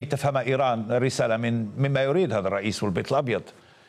تفهم إيران رسالة مما يريد هذا الرئيس والبيت الأبيض.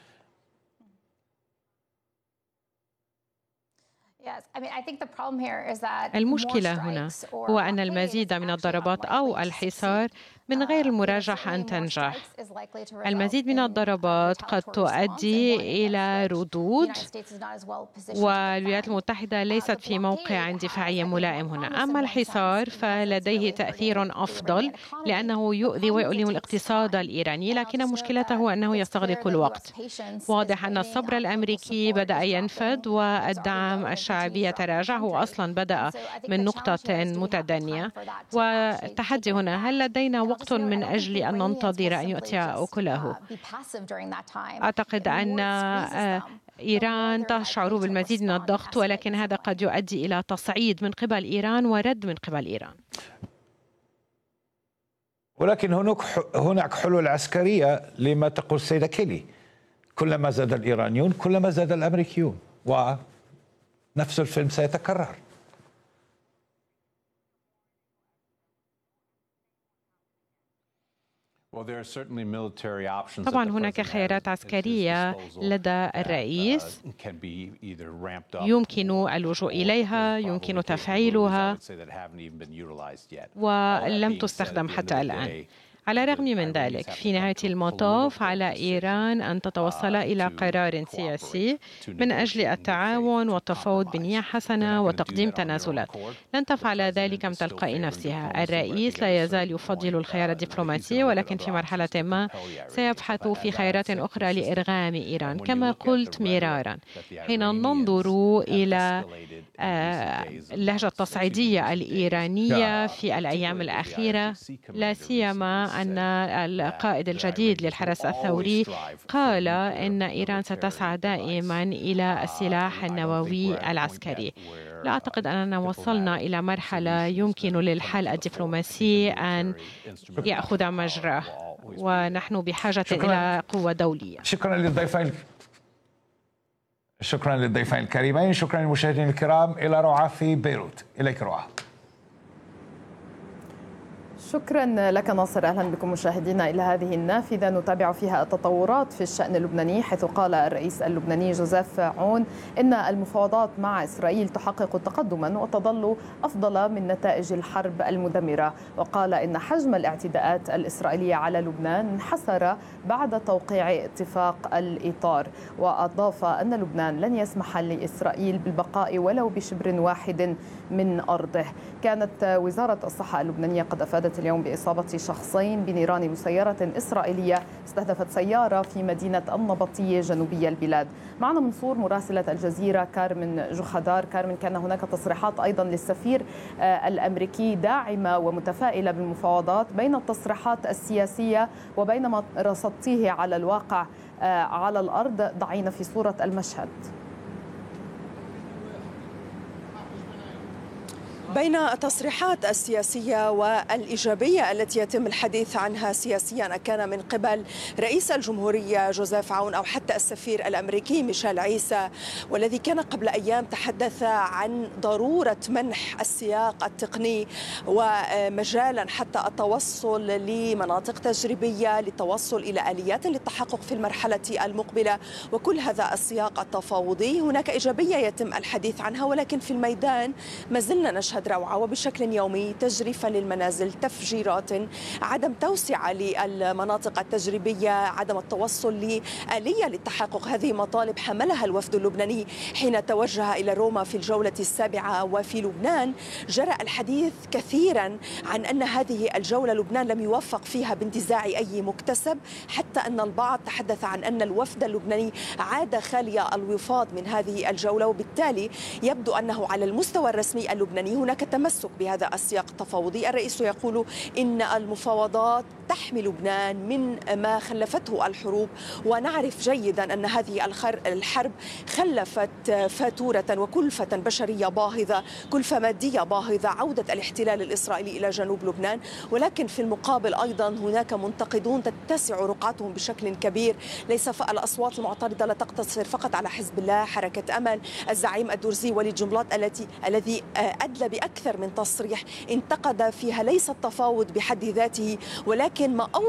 المشكلة هنا هو أن المزيد من الضربات أو الحصار من غير المرجح أن تنجح. المزيد من الضربات قد تؤدي إلى ردود، والولايات المتحدة ليست في موقع دفاعي ملائم هنا. أما الحصار فلديه تأثير أفضل لأنه يؤذي ويؤلم الاقتصاد الإيراني، لكن مشكلته هو أنه يستغرق الوقت. واضح أن الصبر الأمريكي بدأ ينفد والدعم الشعبي يتراجع. هو أصلا بدأ من نقطة متدنية، والتحدي هنا هل لدينا وقت من أجل أن ننتظر أن يؤتي أكله؟ أعتقد أن إيران تشعر بالمزيد من الضغط، ولكن هذا قد يؤدي إلى تصعيد من قبل إيران ورد من قبل إيران. ولكن هناك حلول عسكرية لما تقول السيدة كيلي. كلما زاد الإيرانيون كلما زاد الأمريكيون، ونفس الفيلم سيتكرر. طبعا هناك خيارات عسكرية لدى الرئيس يمكن اللجوء إليها، يمكن تفعيلها، ولم تستخدم حتى الآن. على الرغم من ذلك، في نهاية المطاف على إيران أن تتوصل إلى قرار سياسي من أجل التعاون والتفاوض بنية حسنة وتقديم تنازلات. لن تفعل ذلك من تلقاء نفسها. الرئيس لا يزال يفضل الخيار الدبلوماسي، ولكن في مرحلة ما سيبحث في خيارات أخرى لإرغام إيران. كما قلت مرارا، حين ننظر إلى اللهجة التصعيدية الإيرانية في الأيام الأخيرة، لا سيما أن القائد الجديد للحرس الثوري قال إن إيران ستسعى دائما إلى السلاح النووي العسكري. لا أعتقد أننا وصلنا إلى مرحلة يمكن للحل الدبلوماسي أن يأخذ مجراه، ونحن بحاجة إلى قوة دولية. شكرا للضيفين الكريمين. شكرا للمشاهدين الكرام. إلى رعاة في بيروت. إليك رعاة. شكرا لك ناصر. أهلا بكم مشاهدينا إلى هذه النافذة نتابع فيها التطورات في الشأن اللبناني، حيث قال الرئيس اللبناني جوزيف عون إن المفاوضات مع إسرائيل تحقق تقدما وتظل أفضل من نتائج الحرب المدمرة. وقال إن حجم الاعتداءات الإسرائيلية على لبنان انحسر بعد توقيع اتفاق الإطار. وأضاف أن لبنان لن يسمح لإسرائيل بالبقاء ولو بشبر واحد من أرضه. كانت وزارة الصحة اللبنانية قد أفادت اليوم بإصابة شخصين بنيران مسيرة إسرائيلية استهدفت سيارة في مدينة النبطية جنوبية البلاد. معنا منصور مراسلة الجزيرة كارمن جوخدار. كارمن، كان هناك تصريحات أيضا للسفير الأمريكي داعمة ومتفائلة بالمفاوضات. بين التصريحات السياسية وبين ما رصدتيه على الواقع على الأرض، ضعينا في صورة المشهد. بين التصريحات السياسية والإيجابية التي يتم الحديث عنها سياسيا كان من قبل رئيس الجمهورية جوزيف عون أو حتى السفير الأمريكي ميشيل عيسى، والذي كان قبل أيام تحدث عن ضرورة منح السياق التقني ومجالا حتى التوصل لمناطق تجريبية للتوصل إلى آليات للتحقق في المرحلة المقبلة، وكل هذا السياق التفاوضي هناك إيجابية يتم الحديث عنها. ولكن في الميدان ما زلنا نشهد روعة وبشكل يومي تجريف للمنازل، تفجيرات، عدم توسعة للمناطق التجريبية، عدم التوصل لآلية للتحقق. هذه مطالب حملها الوفد اللبناني حين توجه إلى روما في الجولة السابعة. وفي لبنان جرى الحديث كثيرا عن أن هذه الجولة لبنان لم يوفق فيها بانتزاع أي مكتسب، حتى أن البعض تحدث عن أن الوفد اللبناني عاد خالي الوفاض من هذه الجولة، وبالتالي يبدو أنه على المستوى الرسمي اللبناني هناك تمسك بهذا السياق التفاوضي. الرئيس يقول إن المفاوضات تحمي لبنان من ما خلفته الحروب، ونعرف جيدا أن هذه الحرب خلفت فاتورة وكلفة بشرية باهظة، كلفة مادية باهظة، عودة الاحتلال الإسرائيلي إلى جنوب لبنان. ولكن في المقابل أيضا هناك منتقدون تتسع رقعتهم بشكل كبير. ليس الأصوات المعترضة لا تقتصر فقط على حزب الله، حركة أمل، الزعيم الدرزي وليد جنبلاط الذي أدلى بأكثر من تصريح انتقد فيها ليس التفاوض بحد ذاته، ولكن ما